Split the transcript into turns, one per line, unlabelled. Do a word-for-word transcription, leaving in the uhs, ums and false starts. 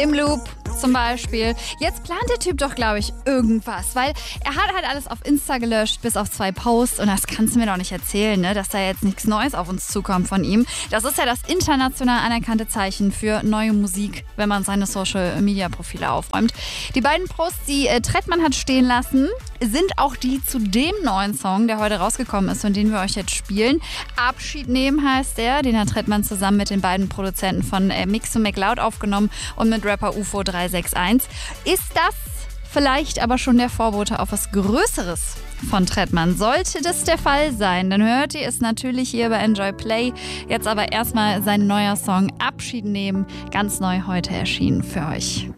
Im Loop zum Beispiel. Jetzt plant der Typ doch, glaube ich, irgendwas, weil er hat halt alles auf Insta gelöscht, bis auf zwei Posts, und das kannst du mir doch nicht erzählen, ne, dass da jetzt nichts Neues auf uns zukommt von ihm. Das ist ja das international anerkannte Zeichen für neue Musik, wenn man seine Social-Media-Profile aufräumt. Die beiden Posts, die äh, Trettmann hat stehen lassen, sind auch die zu dem neuen Song, der heute rausgekommen ist und den wir euch jetzt spielen. Abschied nehmen heißt der. Den hat Trettmann zusammen mit den beiden Produzenten von äh, Mix und McLeod aufgenommen und mit Rapper U F O drei sechs eins. Ist das vielleicht aber schon der Vorbote auf was Größeres von Trettmann? Sollte das der Fall sein, dann hört ihr es natürlich hier bei Enjoy Play. Jetzt aber erstmal sein neuer Song Abschied nehmen, ganz neu heute erschienen für euch.